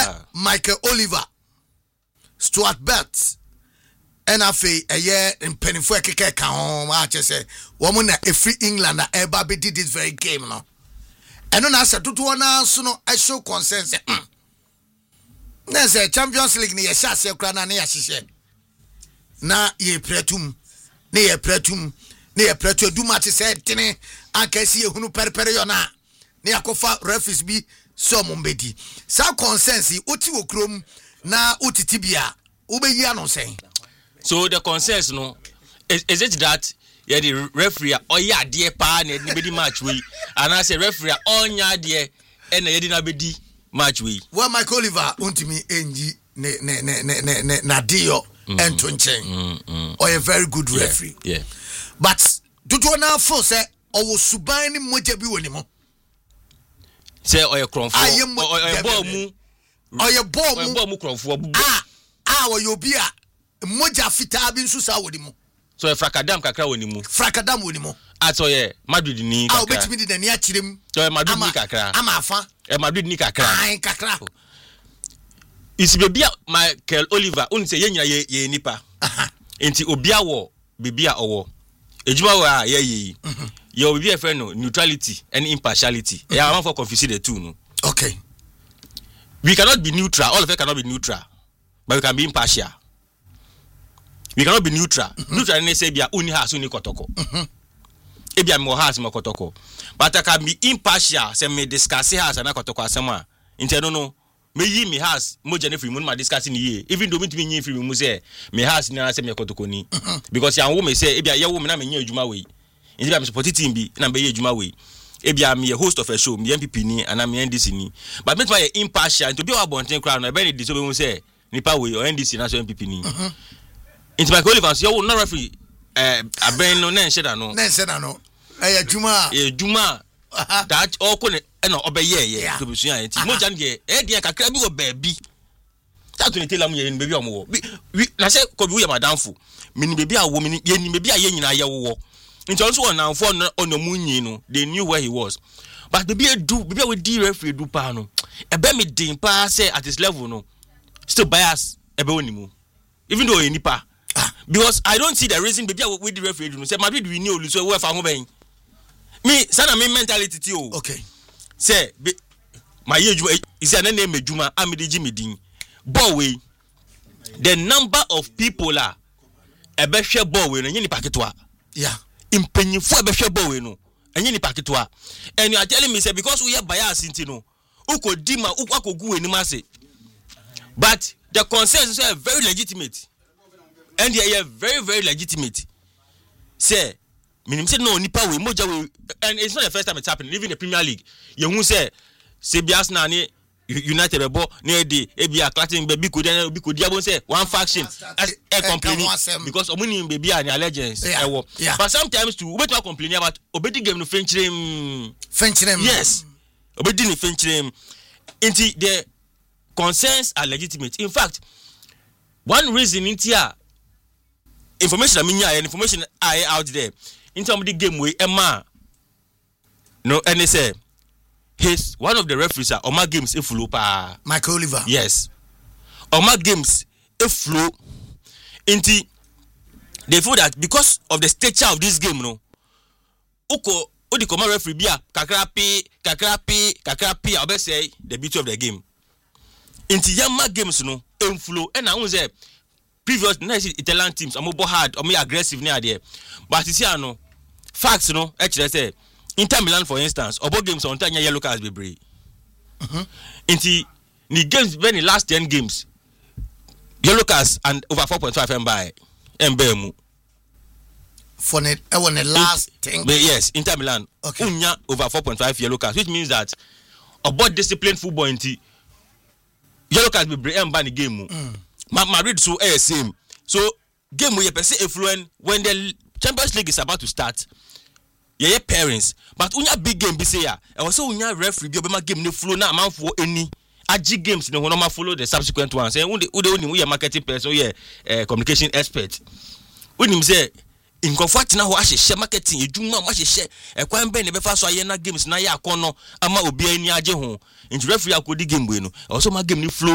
Michael Oliver, Stuart Betts, and afi mpenifo ekeke ka ho ma che se wo mo na free England na eba be did this very game no. Eno na se tutu na so no show consensus. Na se Champions League ni ye sha se kra na ya hihye. Na ye pretum. Na ye pretum. Na ye pretu du match se tene ankasi ehunu perpere yo na. Na yakofa referees bi so mo mbedi. Sa consensus oti wo krom na otiti bia ubeyi ano sen. So the consensus no is it that the referee or ya dear pa na bedi match we and I say referee on ya dear and ye na bedi match we. Well, Michael Oliver untimi enji ne na dio ento nchen. Or a very good referee. Yeah. But tutu na fo say owo suban ni moja bi woni mo. Say oye kronfo oye ball mu oye ball mu kronfo oye obi a moja fita bi nsu sa wodi mo. So e frakadam kakra woni mu. Frakadam woni mo. Ato ye Madrid ni kakra. Obetimi di na akirem. So e Madrid ni kakra. Ama afa. E Madrid ni kakra. Ai kakra. Isi bebia Michael Oliver uni se yenyina ye nipa. Enti obia wo bebia owo. Ejuma wa ye. Ye obi e friend no neutrality and impartiality. Yeah, I want for confuse the two no. Okay. We cannot be neutral. All of us cannot be neutral. But we can be impartial. We cannot be neutral. Neutral ne say bia uni has uni kotoko. Ebia mo has mo kotoko. But I can be impartial. Say me discuss has na kotoko asema. Inte no. Me yi me has mo jene free mo ma discuss ni ye. Even though me timi yin free mo say me has na say me kotoko ni. Because yan wo me say ebia ye wo me na me yin adwuma we. Inte bia me support team bi na me yin adwuma we. Ebia me host of a show, me MPP ni and me NDC ni. But me try impartial to be our bonten crowd na be ni dis so we say nipa we or NDC na so MPP ni. Into my Oliver, you will not referee. Aben no nen sheda no. Nen sheda no. Juma. Juma. That all kone no obey ye to be sua enti. Mo jan ye dia kakra bi wo baabi. That to tell am ye ni baby omo. We na say ko bi wo ya madamfo. Me ni baby a wo me ni ye ni baby a ye nyina ye wo. Nti onso won na fo no onomunyi no. They knew where he was. But baby a we di referee do pa no. Ebe me din pa say at his level no. Still bias ebe onimu. Even though he nipa. Because I don't see the reason baby with the referee do say Madrid we know so we fa ho ben me sana me mentality ti o okay say my age is an name Juma amidi jimidin ball we the number of people are e be hwe ball we no nyi ni paketwa yeah impenyifo e be hwe ball we no enyi ni paketwa and you are telling me say because we have bias into no ukodima ukwakogu eni mase but the consensus is very legitimate. And they are very, very legitimate. Say, meaning say no nipa we moja we, and it's not the first time it's happening. Even in the Premier League, you who say Bias na ni United bebo ne de ebia clashing baby could then be could say one faction as a complaining because omuni baby and allegiance. But sometimes too we complaining about obedi game no French name. Yes, obedi no French name. Inti the concerns are legitimate. In fact, one reason in here. Information information out there in terms of the game way Emma no and they say he's one of the referees are Oma games if flow pa Michael Oliver. Yes, Oma games if flow into they feel that because of the stature of this game no uko odi koma referee bia kakrapi I say the beauty of the game into Yama games no inflow and I say previous nice Italian teams are more hard or more aggressive near there. But you see, no facts, no actually say Inter Milan, for instance, or both games on time yellow cards be brave. Into the games when the last 10 games, yellow cards and over 4.5 and by Mbemu. For the last 10 games. Yes, Inter Milan. Okay. Unya over 4.5 yellow cards, which means that about disciplined football into yellow cards be brave and by the game. Madrid so same. So game we person influence when the Champions League is about to start. Yeah, parents. But unya big game be say ya. And also unya referee be obema game no flow na man for any agi games no normal follow the subsequent ones. Say we marketing person, communication expert. Unim say in comfort na ho ahye marketing edwuma mo ahye ekwan be ne be fa so aye na games na ya akono ama obi ani age ho. In referee akodi game we no. Also ma game no flow